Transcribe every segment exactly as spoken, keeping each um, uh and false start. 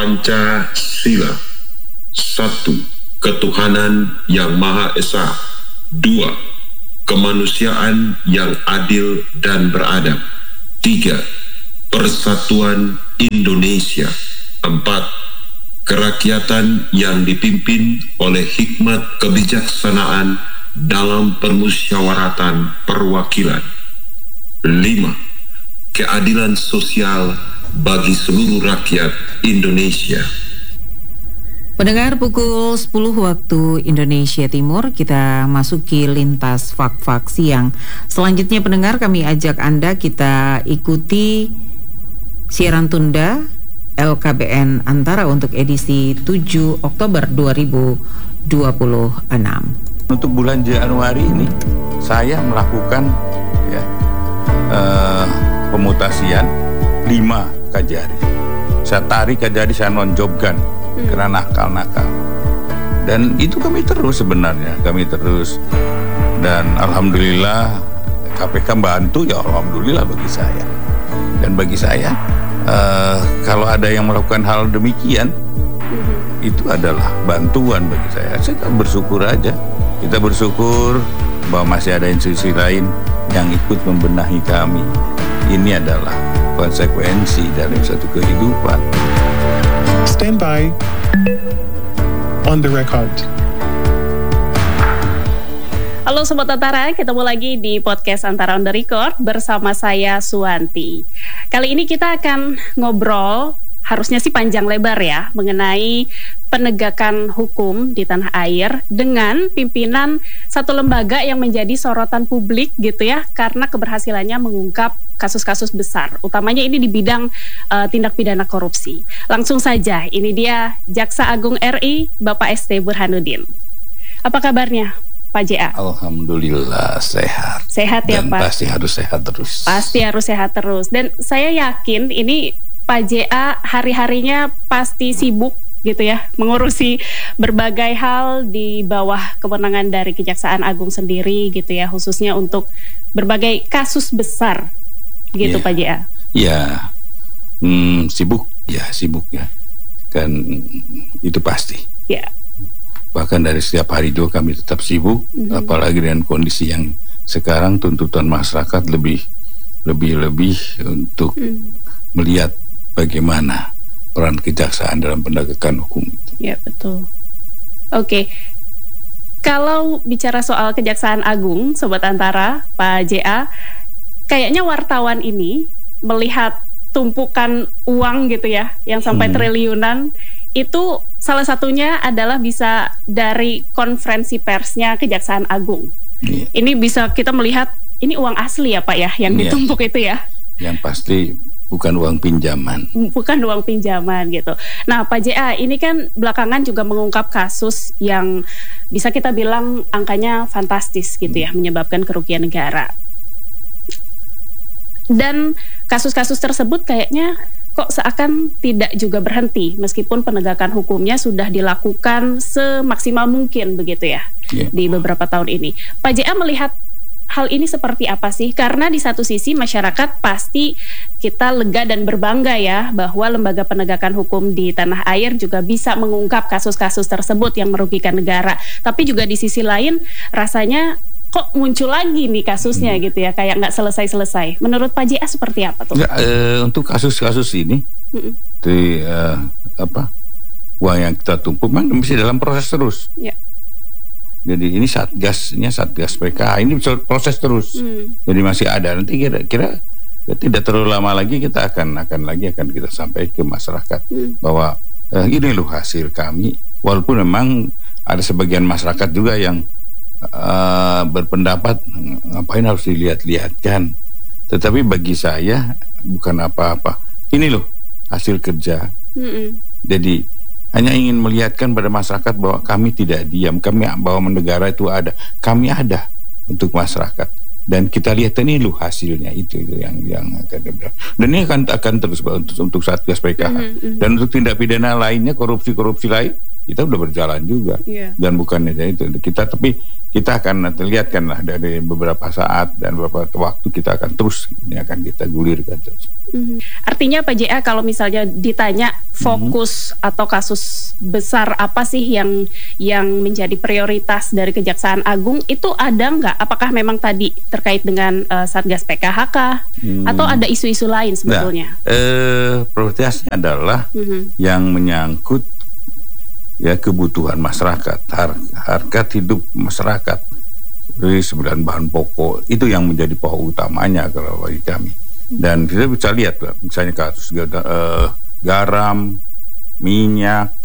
Pancasila. Satu, ketuhanan yang Maha Esa. Dua, kemanusiaan yang adil dan beradab. Tiga, persatuan Indonesia. Empat, kerakyatan yang dipimpin oleh hikmat kebijaksanaan dalam permusyawaratan perwakilan. Lima, keadilan sosial bagi seluruh rakyat Indonesia. Pendengar, pukul sepuluh waktu Indonesia Timur, kita masuki lintas fak-fak siang. Selanjutnya pendengar, kami ajak Anda kita ikuti siaran tunda L K B N Antara untuk edisi tujuh Oktober dua ribu dua puluh enam. Untuk bulan Januari ini saya melakukan ya, uh, pemutasian lima Kajari. Saya tarik Kajari, saya nonjobkan hmm. karena nakal-nakal. Dan itu kami terus sebenarnya, kami terus. Dan alhamdulillah K P K bantu, ya alhamdulillah bagi saya. Dan bagi saya, uh, kalau ada yang melakukan hal demikian, hmm. itu adalah bantuan bagi saya. Saya bersyukur aja. Kita bersyukur bahwa masih ada institusi lain yang ikut membenahi kami. Ini adalah konsekuensi dari satu kehidupan. Stand by. On the record. Halo Sobat Antara, ketemu lagi di podcast Antara on the record bersama saya Suwanti. Kali ini kita akan ngobrol, harusnya sih panjang lebar ya, mengenai penegakan hukum di tanah air dengan pimpinan satu lembaga yang menjadi sorotan publik gitu ya, karena keberhasilannya mengungkap kasus-kasus besar, utamanya ini di bidang uh, tindak pidana korupsi. Langsung saja, ini dia Jaksa Agung R I, Bapak S T Burhanuddin. Apa kabarnya, Pak J A? Alhamdulillah sehat. Sehat ya, dan Pak? Pasti harus sehat terus. Pasti harus sehat terus. Dan saya yakin ini Pak J A hari-harinya pasti sibuk gitu ya, mengurusi berbagai hal di bawah kewenangan dari Kejaksaan Agung sendiri gitu ya, khususnya untuk berbagai kasus besar gitu, ya, Pak J A. Ya, hmm, sibuk ya, sibuk ya, kan itu pasti. Ya. Bahkan dari setiap hari juga kami tetap sibuk, mm-hmm. apalagi dengan kondisi yang sekarang tuntutan masyarakat lebih lebih lebih untuk mm. melihat bagaimana peran kejaksaan dalam penegakan hukum. Ya, betul. Oke, kalau bicara soal Kejaksaan Agung, Sobat Antara, Pak J A, kayaknya wartawan ini melihat tumpukan uang gitu ya, yang sampai hmm. triliunan, itu salah satunya adalah bisa dari konferensi persnya Kejaksaan Agung. Yeah. Ini bisa kita melihat, ini uang asli ya Pak ya, yang yeah. ditumpuk itu ya. Yang pasti bukan uang pinjaman. Bukan uang pinjaman gitu. Nah Pak J A, ini kan belakangan juga mengungkap kasus yang bisa kita bilang angkanya fantastis gitu ya, menyebabkan kerugian negara. Dan kasus-kasus tersebut kayaknya kok seakan tidak juga berhenti, meskipun penegakan hukumnya sudah dilakukan semaksimal mungkin begitu ya, yeah. di beberapa tahun ini. Pak J A melihat hal ini seperti apa sih? Karena di satu sisi masyarakat pasti kita lega dan berbangga ya bahwa lembaga penegakan hukum di tanah air juga bisa mengungkap kasus-kasus tersebut yang merugikan negara. Tapi juga di sisi lain rasanya kok muncul lagi nih kasusnya hmm. gitu ya, kayak nggak selesai-selesai. Menurut Pak J A seperti apa tuh? Ya, e, untuk kasus-kasus ini, hmm. di uh, apa uang yang kita tumpuk memang masih dalam proses terus. Ya. Jadi ini satgasnya satgas P K, ini proses terus. Hmm. Jadi masih ada, nanti kira-kira ya, tidak terlalu lama lagi kita akan akan lagi akan kita sampaikan ke masyarakat hmm. bahwa eh, ini loh hasil kami. Walaupun memang ada sebagian masyarakat juga yang uh, berpendapat ngapain harus dilihat-lihatkan. Tetapi bagi saya bukan apa-apa. Ini loh hasil kerja. Hmm. Jadi hanya ingin melihatkan pada masyarakat bahwa kami tidak diam, kami bahwa negara itu ada, kami ada untuk masyarakat, dan kita lihat ini loh hasilnya, itu, itu yang yang akan dibilang. Dan ini akan akan terus untuk untuk satgas P K H mm-hmm. dan untuk tindak pidana lainnya, korupsi-korupsi lain kita udah berjalan juga. Yeah. Dan bukan hanya itu, kita tapi kita akan lihatkan lah dari beberapa saat dan beberapa waktu kita akan terus ini akan kita gulirkan terus. Mm-hmm. Artinya Pak J A kalau misalnya ditanya fokus mm-hmm. atau kasus besar apa sih yang yang menjadi prioritas dari Kejaksaan Agung itu ada nggak? Apakah memang tadi terkait dengan uh, Satgas P K H K mm. atau ada isu-isu lain sebetulnya? Nah, eh, prioritasnya adalah mm-hmm. yang menyangkut ya kebutuhan masyarakat, har harkat hidup masyarakat, dari sembilan bahan pokok itu yang menjadi pokok utamanya kalau bagi kami. Dan kita bisa lihat lah, misalnya kasus uh, garam, minyak,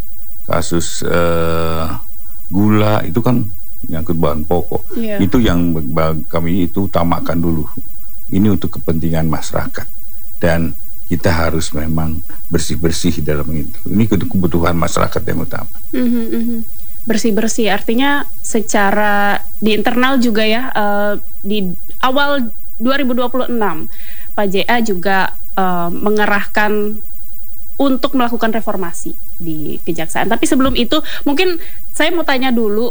kasus uh, gula itu kan nyangkut bahan pokok. Yeah. Itu yang kami itu utamakan dulu. Ini untuk kepentingan masyarakat dan kita harus memang bersih-bersih dalam itu. Ini kebutuhan masyarakat yang utama. Mm-hmm, mm-hmm. Bersih-bersih artinya secara di internal juga ya, uh, di awal dua ribu dua puluh enam Pak J A juga uh, mengerahkan untuk melakukan reformasi di Kejaksaan. Tapi sebelum itu mungkin saya mau tanya dulu,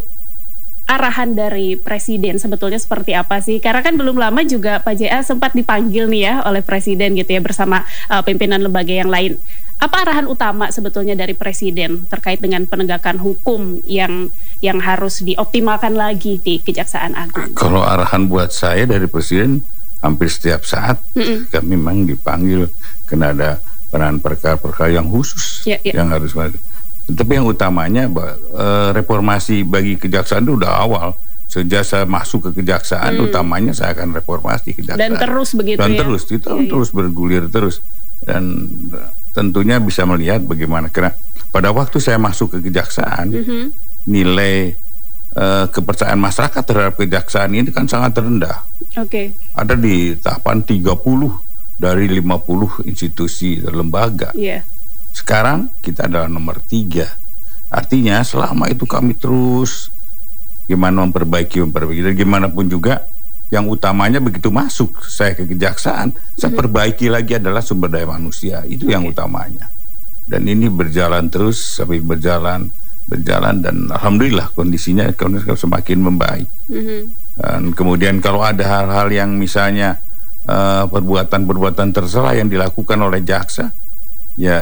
arahan dari Presiden sebetulnya seperti apa sih? Karena kan belum lama juga Pak J A sempat dipanggil nih ya oleh Presiden gitu ya bersama uh, pimpinan lembaga yang lain. Apa arahan utama sebetulnya dari Presiden terkait dengan penegakan hukum yang yang harus dioptimalkan lagi di Kejaksaan Agung? Kalau arahan buat saya dari Presiden hampir setiap saat mm-mm. kami memang dipanggil karena ada peran perkara-perkara yang khusus yeah, yeah. yang harus. Tapi yang utamanya uh, reformasi bagi kejaksaan itu udah awal. Sejak saya masuk ke kejaksaan, hmm. utamanya saya akan reformasi kejaksaan. Dan terus begitu Dan ya? terus, itu ya, terus ya. bergulir terus. Dan tentunya bisa melihat bagaimana. Karena pada waktu saya masuk ke kejaksaan, mm-hmm. nilai uh, kepercayaan masyarakat terhadap kejaksaan ini kan sangat rendah. Oke. Okay. Ada di tahapan tiga puluh dari lima puluh institusi dan lembaga. Iya. Yeah. Sekarang kita adalah nomor tiga. Artinya selama itu kami terus gimana memperbaiki, memperbaiki. Dan gimana pun juga yang utamanya begitu masuk saya ke kejaksaan, mm-hmm. saya perbaiki lagi adalah sumber daya manusia. Itu okay. yang utamanya. Dan ini berjalan terus sampai berjalan, berjalan dan alhamdulillah kondisinya, kondisinya semakin membaik. Mm-hmm. Dan kemudian kalau ada hal-hal yang misalnya uh, perbuatan-perbuatan tercela yang dilakukan oleh jaksa, ya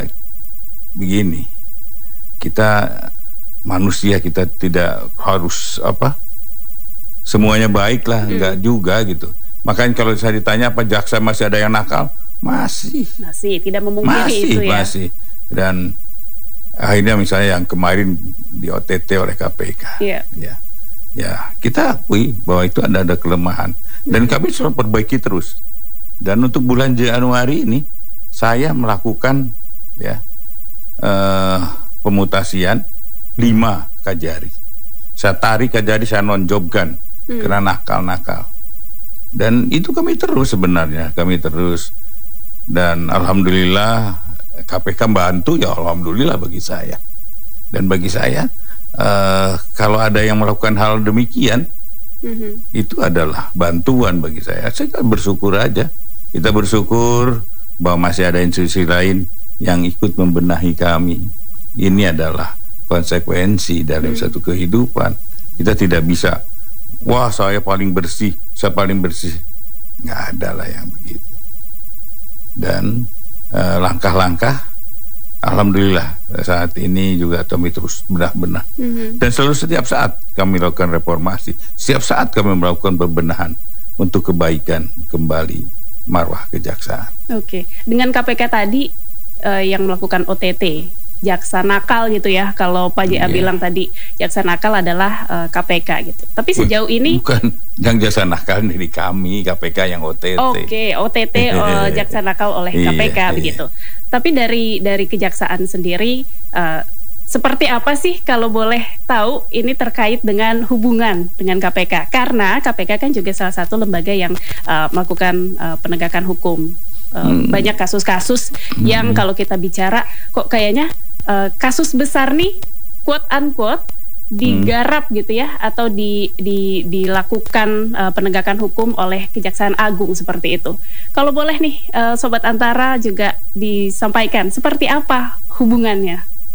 begini, kita manusia, kita tidak harus apa semuanya baik lah, hmm. enggak juga gitu. Makanya kalau saya ditanya apa jaksa masih ada yang nakal, masih masih tidak memungkiri masih, itu ya masih. Dan akhirnya misalnya yang kemarin di O T T oleh K P K, yeah. ya ya kita akui bahwa itu ada ada kelemahan dan hmm. kami selalu perbaiki terus. Dan untuk bulan Januari ini saya melakukan ya Uh, pemutasian lima Kajari. Saya tarik Kajari, saya nonjobkan hmm. karena nakal-nakal. Dan itu kami terus sebenarnya, kami terus. Dan alhamdulillah K P K bantu, ya alhamdulillah bagi saya. Dan bagi saya uh, kalau ada yang melakukan hal demikian, hmm. itu adalah bantuan bagi saya. Saya bersyukur aja. Kita bersyukur bahwa masih ada institusi lain yang ikut membenahi kami. Ini adalah konsekuensi dari hmm. satu kehidupan. Kita tidak bisa, wah saya paling bersih, saya paling bersih. Nggak ada lah yang begitu. Dan uh, langkah-langkah, alhamdulillah saat ini juga kami terus benah-benah. Hmm. Dan selalu setiap saat kami lakukan reformasi, setiap saat kami melakukan pembenahan untuk kebaikan kembali marwah kejaksaan. Oke, dengan K P K tadi Uh, yang melakukan O T T, jaksa nakal gitu ya. Kalau Pak J A yeah. bilang tadi jaksa nakal adalah uh, K P K gitu. Tapi sejauh ini bukan yang jaksa nakal dari kami, K P K yang O T T. Oke, okay, O T T uh, jaksa nakal oleh K P K yeah, begitu. Yeah. Tapi dari dari kejaksaan sendiri uh, seperti apa sih kalau boleh tahu ini terkait dengan hubungan dengan K P K? Karena K P K kan juga salah satu lembaga yang uh, melakukan uh, penegakan hukum. Uh, hmm. Banyak kasus-kasus hmm. yang kalau kita bicara kok kayaknya uh, kasus besar nih quote unquote digarap hmm. gitu ya, atau di, di, dilakukan uh, penegakan hukum oleh Kejaksaan Agung seperti itu. Kalau boleh nih uh, Sobat Antara juga disampaikan seperti apa hubungannya?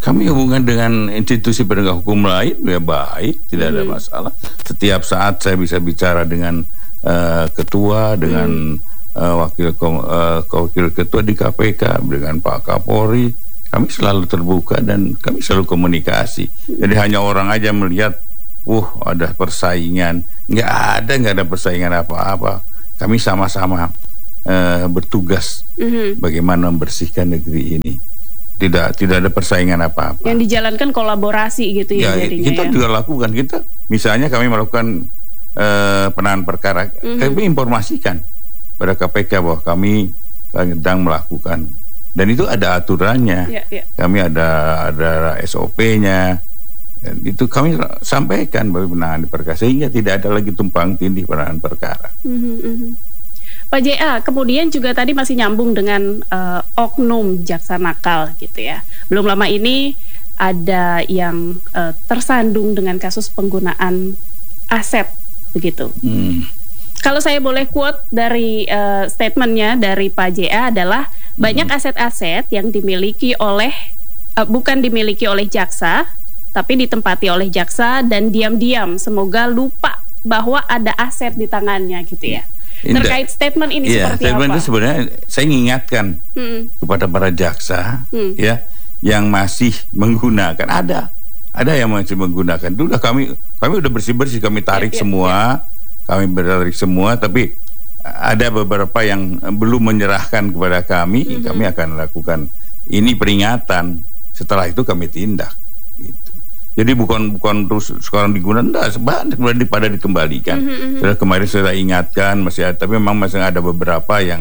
Kami hubungan dengan institusi penegak hukum lain ya baik, tidak mm-hmm. ada masalah. Setiap saat saya bisa bicara dengan uh, ketua, dengan mm. uh, wakil uh, wakil ketua di K P K, dengan Pak Kapolri. Kami selalu terbuka dan kami selalu komunikasi. Mm. Jadi hanya orang aja melihat, wah ada persaingan. Nggak ada, nggak ada persaingan apa-apa. Kami sama-sama uh, bertugas mm-hmm. bagaimana membersihkan negeri ini. Tidak tidak ada persaingan apa-apa. Yang dijalankan kolaborasi gitu ya, ya jadinya. Kita ya? juga lakukan. Kita misalnya kami melakukan uh, penanganan perkara, mm-hmm. kami informasikan pada K P K bahwa kami sedang melakukan, dan itu ada aturannya. Ya, ya. Kami ada ada S O P-nya. Dan itu kami sampaikan bagi penanganan perkara sehingga tidak ada lagi tumpang tindih penanganan perkara. Mm-hmm, mm-hmm. Pak J A, kemudian juga tadi masih nyambung dengan uh, oknum jaksa nakal gitu ya. Belum lama ini ada yang uh, tersandung dengan kasus penggunaan aset begitu. Hmm. Kalau saya boleh quote dari uh, statementnya dari Pak J A adalah hmm. banyak aset-aset yang dimiliki oleh uh, bukan dimiliki oleh jaksa, tapi ditempati oleh jaksa dan diam-diam semoga lupa bahwa ada aset di tangannya gitu ya. Indah. Terkait statement ini ya, seperti statement apa? Itu sebenarnya saya mengingatkan hmm. kepada para jaksa hmm. ya yang masih menggunakan, ada ada yang masih menggunakan. Dulu kami kami udah bersih-bersih, kami tarik ya, ya, semua, ya. kami tarik semua, tapi ada beberapa yang belum menyerahkan kepada kami, hmm. kami akan lakukan ini peringatan. Setelah itu kami tindak gitu. Jadi bukan bukan terus sekarang digunakan, enggak, sebanyak pada dikembalikan. Mm-hmm. Sudah kemarin saya ingatkan masih ada, tapi memang masih ada beberapa yang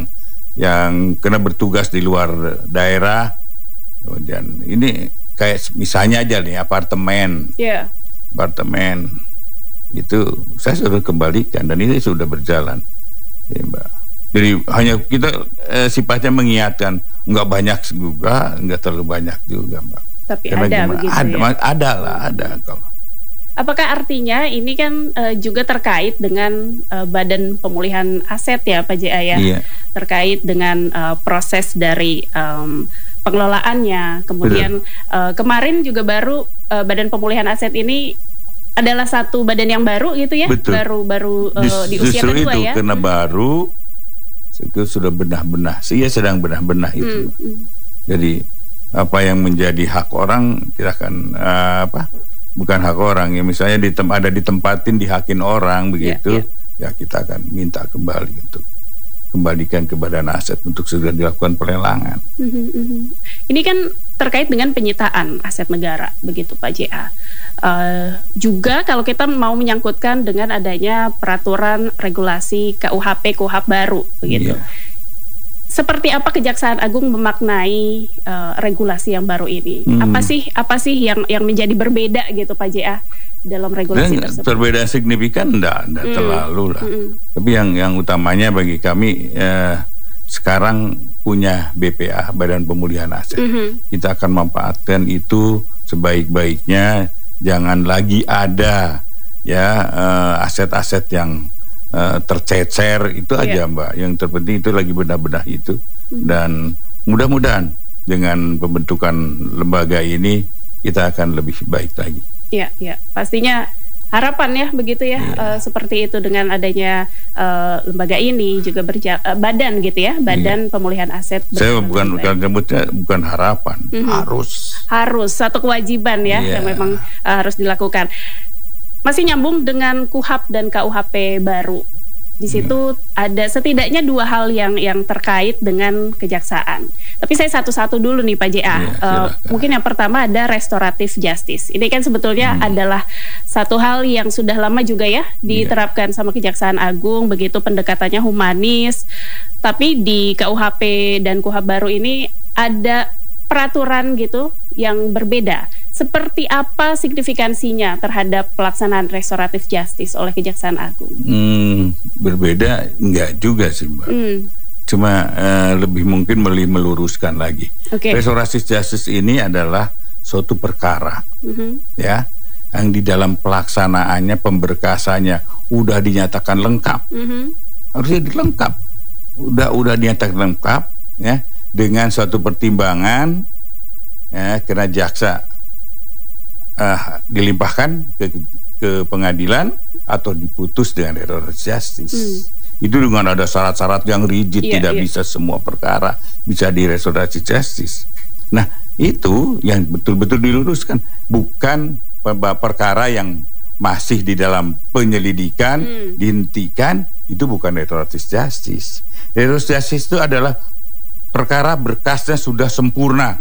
yang kena bertugas di luar daerah. Kemudian ini kayak misalnya aja nih apartemen, yeah. apartemen itu saya sudah kembalikan dan ini sudah berjalan, ya, Mbak. Jadi hanya kita eh, sifatnya mengingatkan, nggak banyak juga, nggak terlalu banyak juga, Mbak. Tapi Karena ada gimana? begitu ada, ya? Ada lah, ada kalau. Apakah artinya ini kan uh, juga terkait dengan uh, Badan Pemulihan Aset ya Pak J A ya? Iya. Terkait dengan uh, proses dari um, pengelolaannya. Kemudian uh, kemarin juga baru uh, Badan Pemulihan Aset ini adalah satu badan yang baru gitu ya? Betul. Baru-baru uh, di usia kedua itu, ya? Karena baru itu sudah benah-benah. Saya sedang benah-benah itu. Hmm, hmm. Jadi apa yang menjadi hak orang kita akan uh, apa bukan hak orang ya, misalnya di tem ada ditempatin dihakin orang begitu yeah, yeah. ya kita akan minta kembali untuk kembalikan ke badan aset untuk segera dilakukan pelelangan. Mm-hmm, mm-hmm. Ini kan terkait dengan penyitaan aset negara begitu Pak J A. Uh, juga kalau kita mau menyangkutkan dengan adanya peraturan regulasi K U H P K U H P baru begitu. Yeah. Seperti apa Kejaksaan Agung memaknai uh, regulasi yang baru ini? Hmm. Apa sih apa sih yang yang menjadi berbeda gitu Pak J A dalam regulasi Dan tersebut? Perbedaan signifikan enggak, enggak hmm. terlalu lah. Hmm. Tapi yang yang utamanya bagi kami eh, sekarang punya B P A, Badan Pemulihan Aset. Hmm. Kita akan memanfaatkan itu sebaik-baiknya. Jangan lagi ada ya aset-aset uh, yang Uh, tercecer itu aja yeah. Mbak. Yang terpenting itu lagi benar-benar itu hmm. dan mudah-mudahan dengan pembentukan lembaga ini kita akan lebih baik lagi. Iya, yeah, iya. Yeah. Pastinya harapan ya begitu ya yeah. uh, seperti itu dengan adanya uh, lembaga ini juga berja uh, badan gitu ya, Badan yeah. Pemulihan Aset. Saya bukan bukan sebutnya bukan harapan, mm-hmm. harus. Harus satu kewajiban ya yeah. yang memang uh, harus dilakukan. Masih nyambung dengan K U H P dan K U H P baru. Di situ ya. Ada setidaknya dua hal yang yang terkait dengan kejaksaan. Tapi saya satu-satu dulu nih Pak J A. Ya, uh, mungkin yang pertama ada restoratif justice. Ini kan sebetulnya hmm. adalah satu hal yang sudah lama juga ya diterapkan ya. Sama Kejaksaan Agung. Begitu pendekatannya humanis. Tapi di K U H P dan K U H P baru ini ada peraturan gitu yang berbeda. Seperti apa signifikansinya terhadap pelaksanaan restoratif justice oleh Kejaksaan Agung? Hmm, berbeda enggak juga sih Mbak. Hmm. Cuma uh, lebih mungkin meluruskan lagi. Okay. Restoratif justice ini adalah suatu perkara, mm-hmm. ya, yang di dalam pelaksanaannya pemberkasannya udah dinyatakan lengkap, mm-hmm. harusnya dilengkap, udah udah dinyatakan lengkap, ya, dengan suatu pertimbangan, ya, karena jaksa uh, dilimpahkan ke, ke pengadilan atau diputus dengan restoratif justice. Hmm. Itu dengan ada syarat-syarat yang rigid, yeah, tidak yeah. bisa semua perkara bisa di restoratif justice. Nah, itu yang betul-betul diluruskan, bukan perkara yang masih di dalam penyelidikan, hmm. dihentikan, itu bukan restoratif justice. Restoratif justice itu adalah perkara berkasnya sudah sempurna,